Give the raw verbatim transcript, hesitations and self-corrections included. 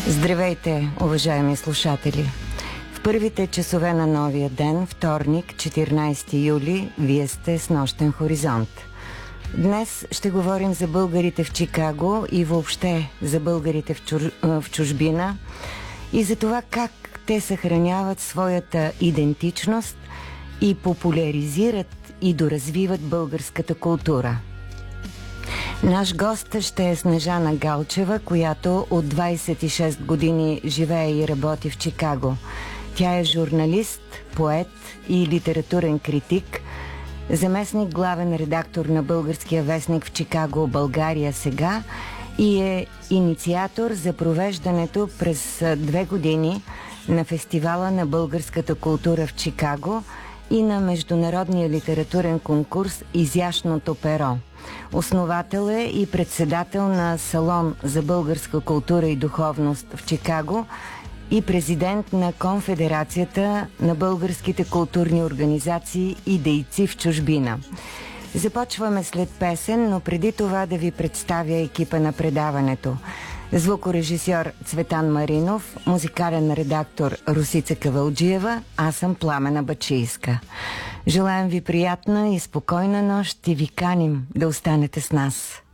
Здравейте, уважаеми слушатели! В първите часове на новия ден, вторник, четиринайсети юли, вие сте с Нощен хоризонт. Днес ще говорим за българите в Чикаго и въобще за българите в, чур... в чужбина и за това как те съхраняват своята идентичност и популяризират и доразвиват българската култура. Наш гост ще е Снежана Галчева, която от двайсет и шест години живее и работи в Чикаго. Тя е журналист, поет и литературен критик, заместник главен редактор на българския вестник в Чикаго „България сега“ и е инициатор за провеждането през две години на Фестивала на българската култура в Чикаго и на международния литературен конкурс „Изящното перо“. Основател е и председател на Салон за българска култура и духовност в Чикаго и президент на Конфедерацията на българските културни организации и дейци в чужбина. Започваме след песен, но преди това да ви представя екипа на предаването. Звукорежисьор Цветан Маринов, музикален редактор Русица Кавалджиева, аз съм Пламена Бачийска. Желаем ви приятна и спокойна нощ и ви каним да останете с нас.